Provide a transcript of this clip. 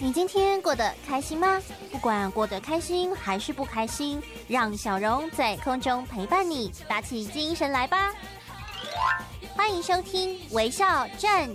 你今天过得开心吗？不管过得开心还是不开心，让小蓉在空中陪伴你，打起精神来吧！欢迎收听微笑站